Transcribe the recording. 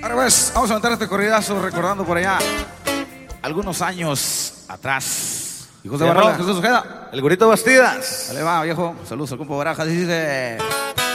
Ahora pues, vamos a aventar este corridazo recordando por allá algunos años atrás. Hijos de Barrón, Jesús Ojeda, El Gurito Bastidas. dale va, viejo. Saludos al compa Barajas, dice.